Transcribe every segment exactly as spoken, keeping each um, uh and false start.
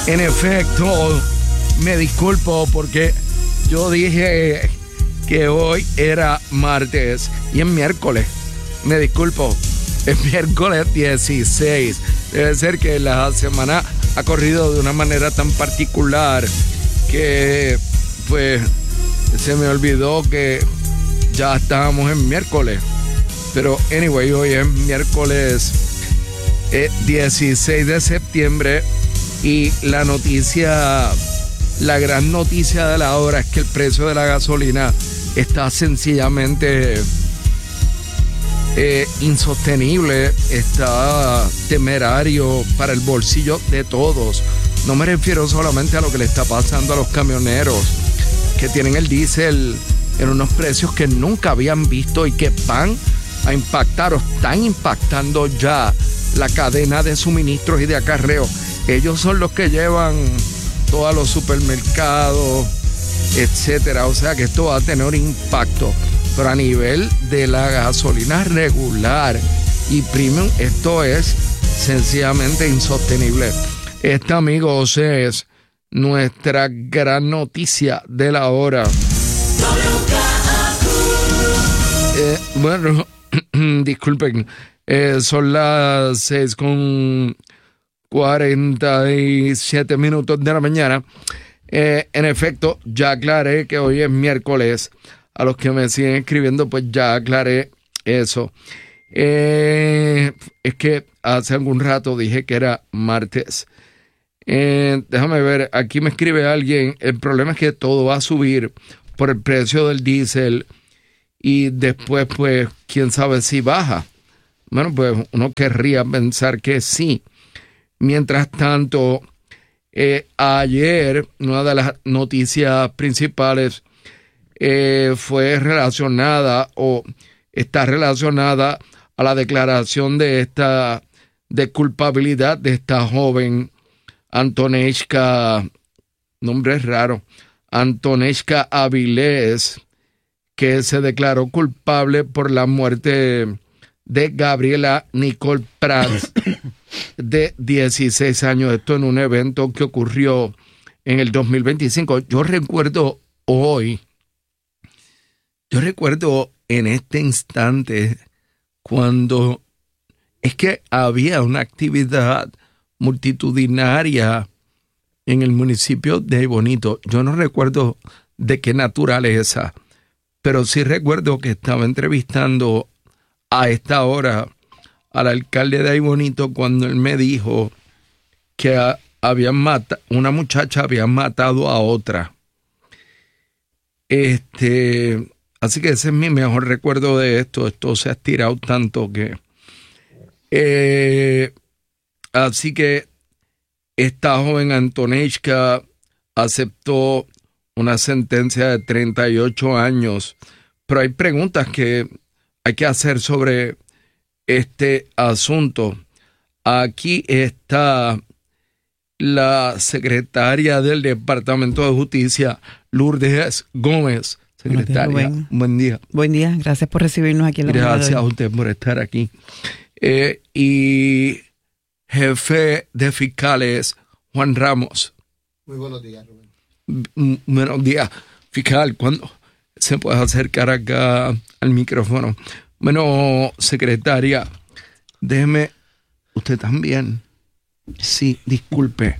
En efecto, me disculpo porque yo dije que hoy era martes y es miércoles. Me disculpo, es miércoles dieciséis. Debe ser que la semana ha corrido de una manera tan particular que pues se me olvidó que ya estábamos en miércoles. Pero anyway, hoy es miércoles eh, dieciséis de septiembre y la noticia, la gran noticia de la hora es que el precio de la gasolina está sencillamente eh, insostenible, está temerario para el bolsillo de todos. No me refiero solamente a lo que le está pasando a los camioneros que tienen el diésel en unos precios que nunca habían visto y que van a impactar o están impactando ya la cadena de suministros y de acarreo. Ellos son los que llevan todos los supermercados, etcétera. O sea que esto va a tener un impacto. Pero a nivel de la gasolina regular y premium, esto es sencillamente insostenible. Esta, amigos, es nuestra gran noticia de la hora. Eh, bueno, disculpen, eh, son las seis con cuarenta y siete minutos de la mañana. Eh, en efecto, ya aclaré que hoy es miércoles. A los que me siguen escribiendo, pues ya aclaré eso. Eh, es que hace algún rato dije que era martes. Eh, déjame ver, aquí me escribe alguien. El problema es que todo va a subir por el precio del diésel y después, pues, quién sabe si baja. Bueno, pues uno querría pensar que sí. Mientras tanto, eh, ayer una de las noticias principales eh, fue relacionada o está relacionada a la declaración de esta de culpabilidad de esta joven Antoneshka, nombre raro, Antoneshka Avilés, que se declaró culpable por la muerte de Gabriela Nicole Prats, de dieciséis años. Esto en un evento que ocurrió en el dos mil veinticinco. Yo recuerdo hoy, yo recuerdo en este instante cuando es que había una actividad multitudinaria en el municipio de Aybonito. Yo no recuerdo de qué naturaleza, pero sí recuerdo que estaba entrevistando a esta hora al alcalde de Aybonito cuando él me dijo que a, habían matado, una muchacha había matado a otra. Este, así que ese es mi mejor recuerdo de esto. Esto se ha estirado tanto que... Eh, así que esta joven Antoneshka aceptó una sentencia de treinta y ocho años, pero hay preguntas que hay que hacer sobre este asunto. Aquí está la secretaria del Departamento de Justicia, Lourdes Gómez. Secretaria, buen día. Buen día, gracias por recibirnos aquí en la mañana. Gracias a usted por estar aquí. Eh, y jefe de fiscales, Juan Ramos. Muy buenos días, Rubén. B- buenos días, fiscal. ¿Cuándo se puede acercar acá al micrófono? Bueno, secretaria, déjeme, usted también. Sí, disculpe.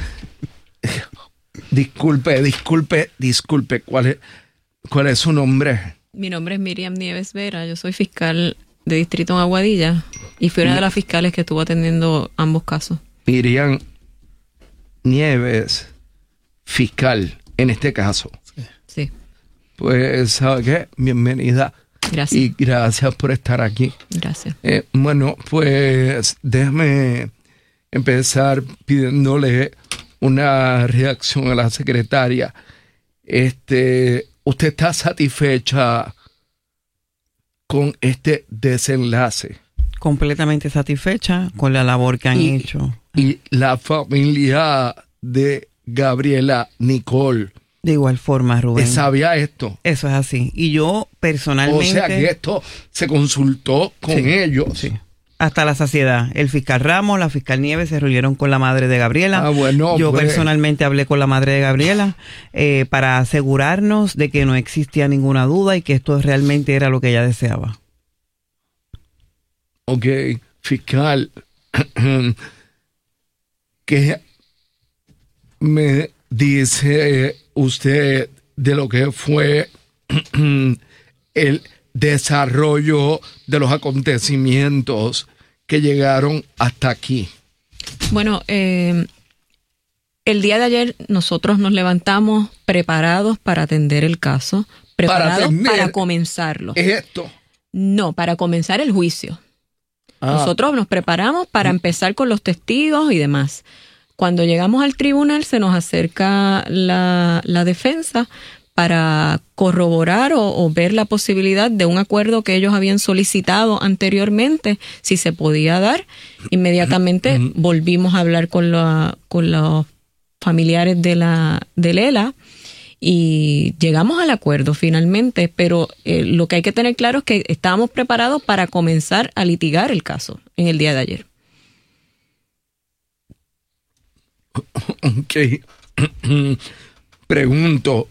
disculpe, disculpe, disculpe. ¿Cuál es, cuál es su nombre? Mi nombre es Miriam Nieves Vera, yo soy fiscal de distrito en Aguadilla y fui una de las fiscales que estuvo atendiendo ambos casos. Miriam Nieves, fiscal en este caso. Sí. Pues, ¿sabe qué? Bienvenida. Gracias. Y gracias por estar aquí. Gracias. Eh, bueno, pues déjame empezar pidiéndole una reacción a la secretaria. Este, ¿usted está satisfecha con este desenlace? Completamente satisfecha con la labor que han y, hecho. Y la familia de Gabriela Nicole, de igual forma, Rubén, ¿sabía esto? Eso es así. Y yo personalmente... O sea que esto se consultó con sí, ellos. Sí, hasta la saciedad. El fiscal Ramos, la fiscal Nieves se reunieron con la madre de Gabriela. Ah, bueno, Yo pues. personalmente hablé con la madre de Gabriela eh, para asegurarnos de que no existía ninguna duda y que esto realmente era lo que ella deseaba. Ok, fiscal, ¿qué me dice usted de lo que fue el desarrollo de los acontecimientos que llegaron hasta aquí? Bueno, eh, el día de ayer nosotros nos levantamos preparados para atender el caso, preparados para, para comenzarlo. ¿Es esto? No, para comenzar el juicio. Ah. Nosotros nos preparamos para empezar con los testigos y demás. Cuando llegamos al tribunal se nos acerca la, la defensa para corroborar o, o ver la posibilidad de un acuerdo que ellos habían solicitado anteriormente, si se podía dar. Inmediatamente volvimos a hablar con, la, con los familiares de la de Lela y llegamos al acuerdo finalmente, pero eh, lo que hay que tener claro es que estábamos preparados para comenzar a litigar el caso en el día de ayer. Ok. Pregunto,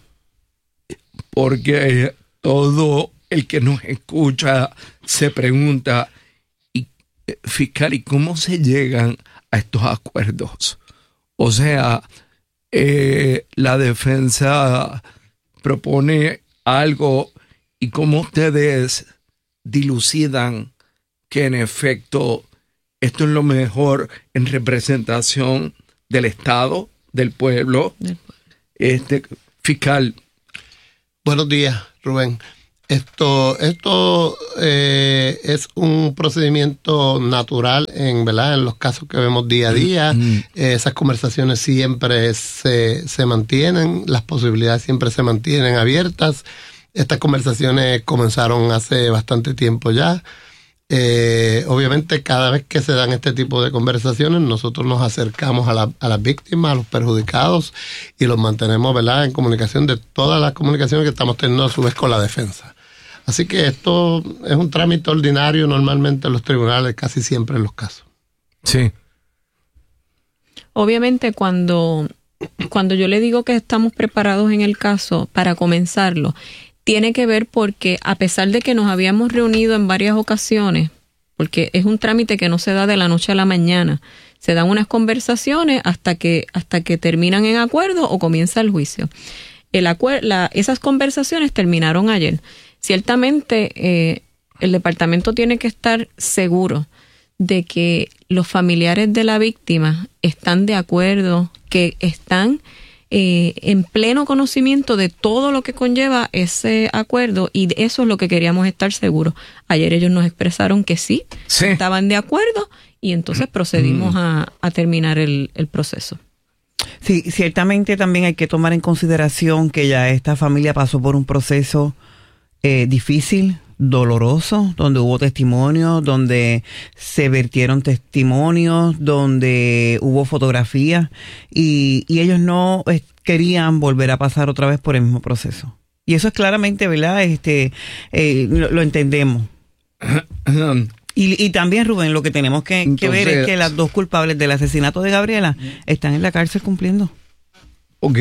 porque todo el que nos escucha se pregunta, y, fiscal, ¿y cómo se llegan a estos acuerdos? O sea, eh, la defensa propone algo y cómo ustedes dilucidan que en efecto esto es lo mejor en representación del Estado, del pueblo. Este fiscal. Buenos días, Rubén. Esto, esto eh, es un procedimiento natural en, ¿verdad? En los casos que vemos día a día. Mm. Eh, esas conversaciones siempre se, se mantienen, las posibilidades siempre se mantienen abiertas. Estas conversaciones comenzaron hace bastante tiempo ya. Eh, obviamente cada vez que se dan este tipo de conversaciones nosotros nos acercamos a, la, a las víctimas, a los perjudicados y los mantenemos, ¿verdad?, en comunicación de todas las comunicaciones que estamos teniendo a su vez con la defensa. Así que esto es un trámite ordinario normalmente en los tribunales, casi siempre en los casos. Sí. Obviamente cuando, cuando yo le digo que estamos preparados en el caso para comenzarlo, tiene que ver porque a pesar de que nos habíamos reunido en varias ocasiones, porque es un trámite que no se da de la noche a la mañana, se dan unas conversaciones hasta que hasta que terminan en acuerdo o comienza el juicio. El acuer- la, esas conversaciones terminaron ayer. Ciertamente eh, el departamento tiene que estar seguro de que los familiares de la víctima están de acuerdo, que están Eh, en pleno conocimiento de todo lo que conlleva ese acuerdo, y de eso es lo que queríamos estar seguros. Ayer ellos nos expresaron que sí, sí. estaban de acuerdo y entonces procedimos mm. a, a terminar el, el proceso. Sí, ciertamente también hay que tomar en consideración que ya esta familia pasó por un proceso eh, difícil, doloroso, donde hubo testimonios, donde se vertieron testimonios, donde hubo fotografías y, y ellos no eh, querían volver a pasar otra vez por el mismo proceso. Y eso es claramente, ¿verdad? Este, eh, lo, lo entendemos. Y, y también, Rubén, lo que tenemos que, entonces, que ver es que las dos culpables del asesinato de Gabriela están en la cárcel cumpliendo. Ok.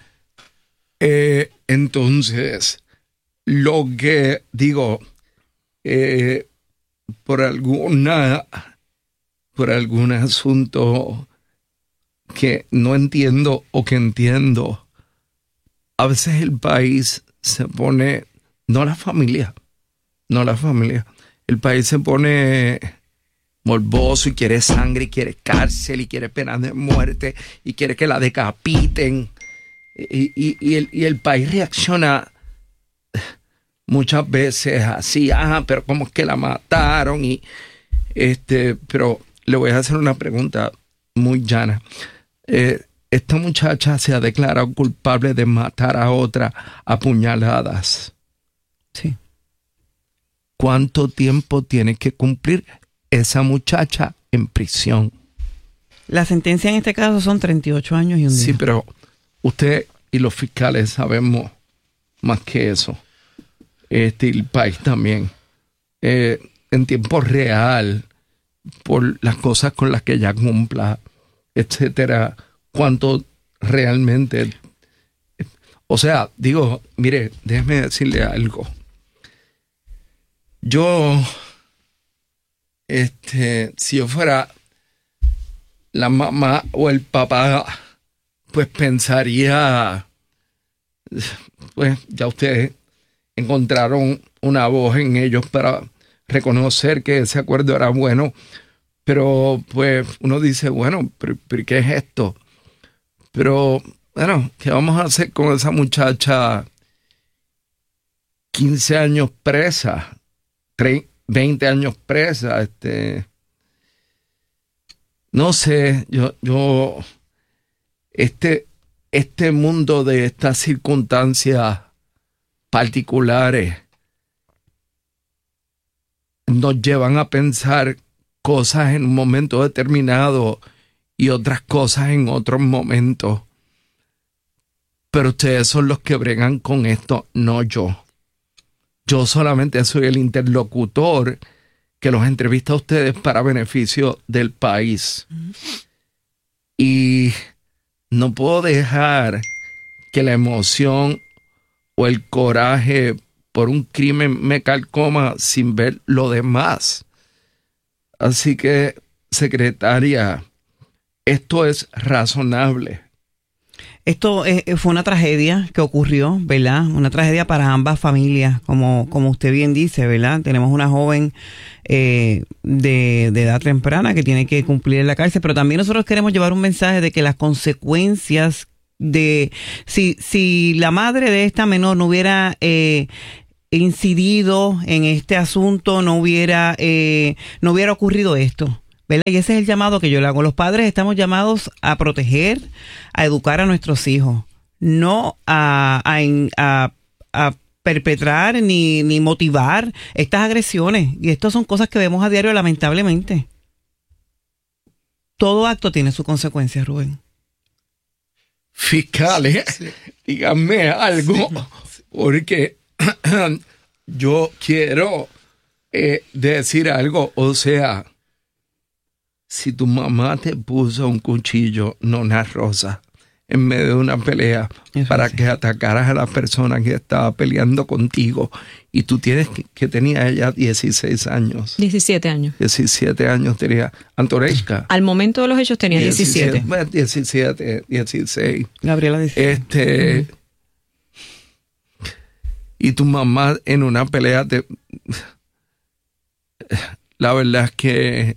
Eh, entonces... Lo que digo, eh, por alguna, por algún asunto que no entiendo o que entiendo, a veces el país se pone, no la familia, no la familia, el país se pone morboso y quiere sangre y quiere cárcel y quiere pena de muerte y quiere que la decapiten y, y, y, el, y el país reacciona muchas veces así, ah, pero cómo es que la mataron y este, pero le voy a hacer una pregunta muy llana. Eh, esta muchacha se ha declarado culpable de matar a otra a puñaladas. Sí. ¿Cuánto tiempo tiene que cumplir esa muchacha en prisión? La sentencia en este caso son treinta y ocho años y un día. Sí, pero usted y los fiscales sabemos más que eso. Este, el país también. Eh, en tiempo real, por las cosas con las que ella cumpla, etcétera, cuánto realmente... O sea, digo, mire, déjeme decirle algo. Yo, este, si yo fuera la mamá o el papá, pues pensaría, pues ya ustedes encontraron una voz en ellos para reconocer que ese acuerdo era bueno, pero pues uno dice, bueno, pero, pero ¿qué es esto? Pero, bueno, ¿qué vamos a hacer con esa muchacha quince años presa, veinte años presa? Este, no sé, yo, yo, este, este mundo de estas circunstancias particulares nos llevan a pensar cosas en un momento determinado y otras cosas en otros momentos. Pero ustedes son los que bregan con esto, no yo. Yo solamente soy el interlocutor que los entrevista a ustedes para beneficio del país. Mm. Y no puedo dejar que la emoción o el coraje por un crimen me calcoma sin ver lo demás. Así que, secretaria, esto es razonable. Esto eh, fue una tragedia que ocurrió, ¿verdad? Una tragedia para ambas familias, como, como usted bien dice, ¿verdad? Tenemos una joven eh, de, de edad temprana que tiene que cumplir en la cárcel, pero también nosotros queremos llevar un mensaje de que las consecuencias de... Si, si la madre de esta menor no hubiera... Eh, incidido en este asunto, no hubiera eh, no hubiera ocurrido esto, ¿verdad? Y ese es el llamado que yo le hago. Los padres estamos llamados a proteger, a educar a nuestros hijos, no a, a, a, a perpetrar ni, ni motivar estas agresiones. Y estas son cosas que vemos a diario, lamentablemente. Todo acto tiene sus consecuencias, Rubén. Fiscales, sí. Díganme algo, sí. Porque yo quiero eh, decir algo. O sea, si tu mamá te puso un cuchillo, no una rosa, en medio de una pelea, eso para sí. que atacaras a la persona que estaba peleando contigo, y tú tienes que, que tenía ella dieciséis años. diecisiete años. diecisiete años tenía Antonesca. Al momento de los hechos tenía diecisiete. diecisiete, dieciséis. Gabriela diecisiete. Este... Uh-huh. Y tu mamá en una pelea te... La verdad es que...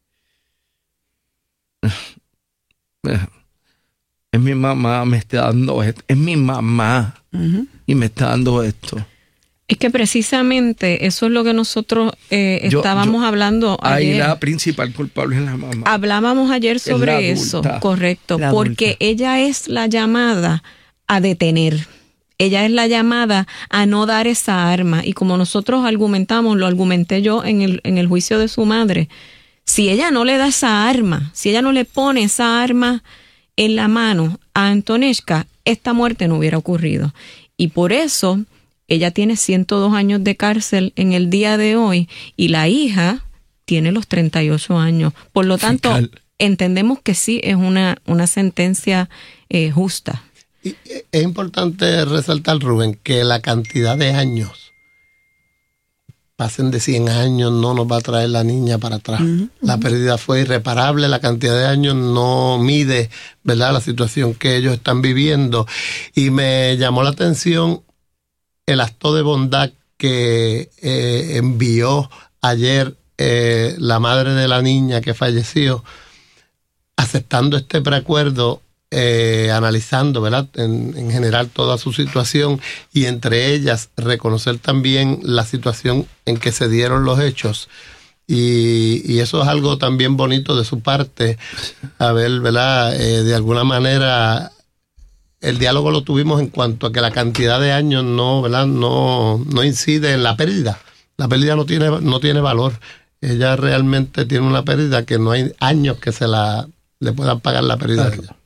Es mi mamá, me está dando esto. Es mi mamá. Uh-huh. Y me está dando esto. Es que precisamente eso es lo que nosotros eh, yo, estábamos yo, hablando ahí ayer. Ahí la principal culpable es la mamá. Hablábamos ayer sobre eso, correcto. Porque ella es la llamada a detener. Ella es la llamada a no dar esa arma. Y como nosotros argumentamos, lo argumenté yo en el, en el juicio de su madre, si ella no le da esa arma, si ella no le pone esa arma en la mano a Antonesca, esta muerte no hubiera ocurrido. Y por eso ella tiene ciento dos años de cárcel en el día de hoy y la hija tiene los treinta y ocho años. Por lo tanto, Fiscal. entendemos que sí es una, una sentencia eh, justa. Y es importante resaltar, Rubén, que la cantidad de años, pasen de cien años, no nos va a traer la niña para atrás. Uh-huh, la uh-huh. pérdida fue irreparable, la cantidad de años no mide, ¿verdad?, la situación que ellos están viviendo. Y me llamó la atención el acto de bondad que eh, envió ayer eh, la madre de la niña que falleció, aceptando este preacuerdo. Eh, analizando, ¿verdad?, en, en general toda su situación y entre ellas reconocer también la situación en que se dieron los hechos y, y eso es algo también bonito de su parte, a ver, ¿verdad?, eh, de alguna manera el diálogo lo tuvimos en cuanto a que la cantidad de años no, ¿verdad?, no, no incide en la pérdida, la pérdida no tiene, no tiene valor, ella realmente tiene una pérdida que no hay años que se la le puedan pagar la pérdida de ella.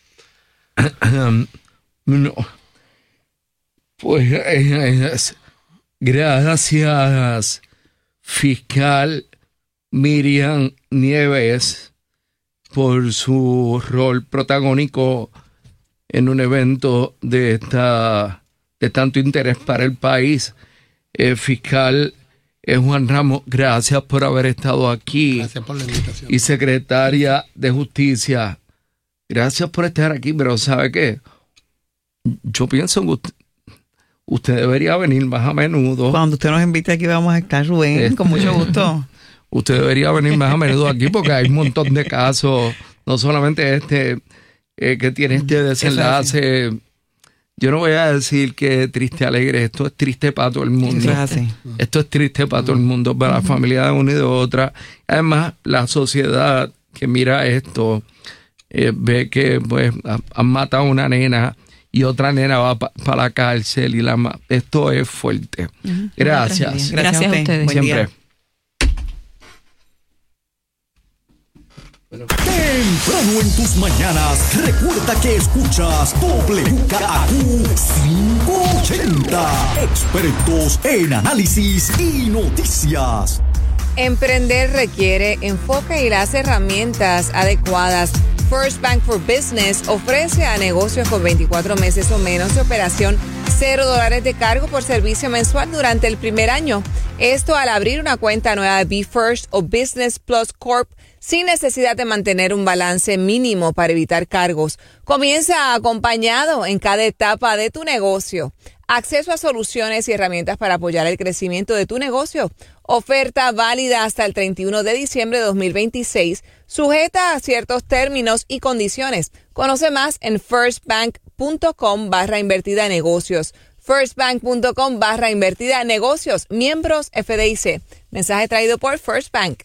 No, pues eh, gracias, fiscal, Miriam Nieves por su rol protagónico en un evento de esta de tanto interés para el país. Eh, fiscal eh, Juan Ramos, gracias por haber estado aquí. Gracias por la invitación. Y secretaria de Justicia, gracias por estar aquí, pero ¿sabe qué? Yo pienso que usted, usted debería venir más a menudo. Cuando usted nos invite aquí vamos a estar, Rubén, este, con mucho gusto. Usted debería venir más a menudo aquí porque hay un montón de casos, no solamente este, eh, que tiene este desenlace. Yo no voy a decir que triste, alegre, esto es triste para todo el mundo. Eso es así. Esto es triste para todo el mundo, para la familia de una y de otra. Además, la sociedad que mira esto eh, ve que pues han matado a una nena y otra nena va para pa la cárcel y la esto es fuerte. Uh-huh. Gracias. Gracias, Gracias a ustedes. Siempre. Temprano en tus mañanas, recuerda que escuchas W K A Q quinientos ochenta, expertos en análisis y noticias. Emprender requiere enfoque y las herramientas adecuadas. First Bank for Business ofrece a negocios con veinticuatro meses o menos de operación cero dólares de cargo por servicio mensual durante el primer año. Esto al abrir una cuenta nueva de Be First o Business Plus Corp sin necesidad de mantener un balance mínimo para evitar cargos. Comienza acompañado en cada etapa de tu negocio. Acceso a soluciones y herramientas para apoyar el crecimiento de tu negocio. Oferta válida hasta el treinta y uno de diciembre de dos mil veintiséis, sujeta a ciertos términos y condiciones. Conoce más en firstbank.com barra invertida negocios. firstbank.com barra invertida negocios. Miembros F D I C. Mensaje traído por First Bank.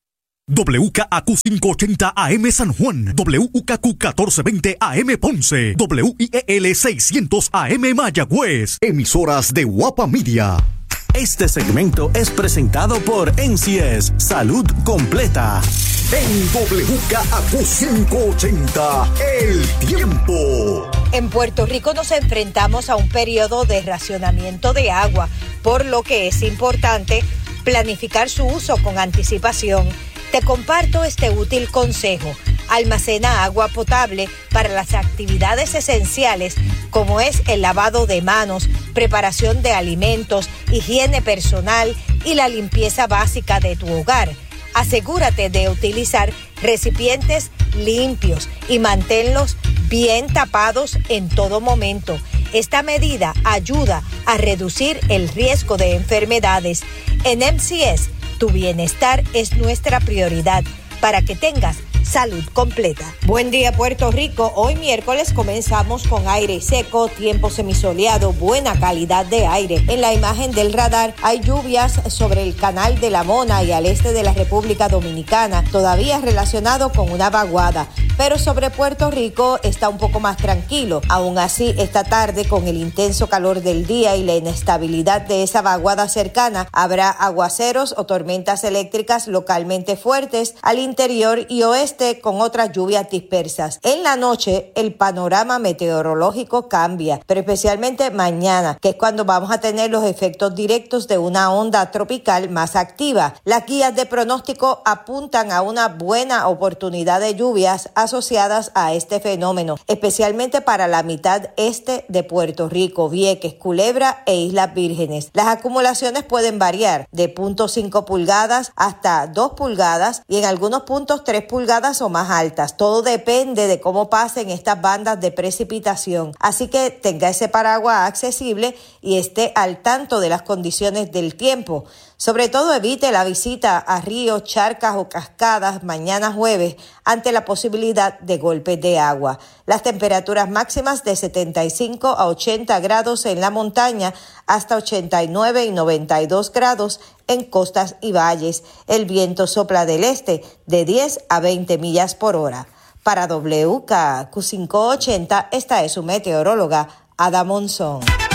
W K A Q quinientos ochenta A M San Juan, W K Q catorce veinte A M Ponce, W I E L seiscientos A M Mayagüez, emisoras de Guapa Media. Este segmento es presentado por N C S Salud Completa. En W K A Q quinientos ochenta, el tiempo. En Puerto Rico nos enfrentamos a un periodo de racionamiento de agua, por lo que es importante planificar su uso con anticipación. Te comparto este útil consejo. Almacena agua potable para las actividades esenciales como es el lavado de manos, preparación de alimentos, higiene personal y la limpieza básica de tu hogar. Asegúrate de utilizar recipientes limpios y manténlos bien tapados en todo momento. Esta medida ayuda a reducir el riesgo de enfermedades. En M C S, tu bienestar es nuestra prioridad para que tengas salud completa. Buen día, Puerto Rico. Hoy miércoles comenzamos con aire seco, tiempo semisoleado, buena calidad de aire. En la imagen del radar hay lluvias sobre el Canal de la Mona y al este de la República Dominicana, todavía relacionado con una vaguada. Pero sobre Puerto Rico está un poco más tranquilo. Aún así, esta tarde, con el intenso calor del día y la inestabilidad de esa vaguada cercana, habrá aguaceros o tormentas eléctricas localmente fuertes al interior y oeste, con otras lluvias dispersas. En la noche, el panorama meteorológico cambia, pero especialmente mañana, que es cuando vamos a tener los efectos directos de una onda tropical más activa. Las guías de pronóstico apuntan a una buena oportunidad de lluvias asociadas a este fenómeno, especialmente para la mitad este de Puerto Rico, Vieques, Culebra e Islas Vírgenes. Las acumulaciones pueden variar de cero punto cinco pulgadas hasta dos pulgadas y en algunos puntos tres pulgadas o más altas. Todo depende de cómo pasen estas bandas de precipitación. Así que tenga ese paraguas accesible y esté al tanto de las condiciones del tiempo. Sobre todo evite la visita a ríos, charcas o cascadas mañana jueves ante la posibilidad de golpes de agua. Las temperaturas máximas de setenta y cinco a ochenta grados en la montaña hasta ochenta y nueve y noventa y dos grados en costas y valles. El viento sopla del este de diez a veinte millas por hora. Para W K Q quinientos ochenta, esta es su meteoróloga Ada Monzón.